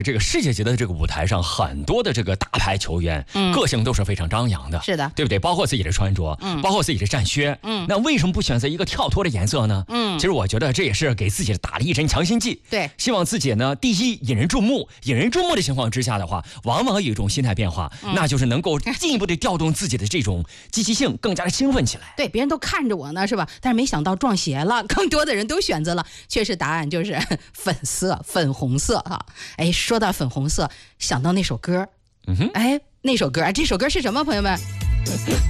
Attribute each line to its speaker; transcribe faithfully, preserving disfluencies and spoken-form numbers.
Speaker 1: 这个世界级的这个舞台上，很多的这个大牌球员，嗯，个性都是非常张扬的，
Speaker 2: 是的，
Speaker 1: 对不对？包括自己的穿着，嗯，包括自己的战靴，嗯，那为什么不选择一个跳脱的颜色呢？嗯，其实我觉得这也是给自己打了一针强心剂，
Speaker 2: 对，
Speaker 1: 希望自己呢，第一引人注目，引人注目的情况之下的话，往往有一种心态变化，嗯、那就是能够进一步的调动自己的这种积极性，更加的兴奋起来。
Speaker 2: 对，别人都看着我呢，是吧？但是没想到撞邪了，更多的人都选择了，确实答案就是粉色、粉红色哈。哎，说到粉红色，想到那首歌，嗯哼，哎，那首歌，这首歌是什么？朋友们？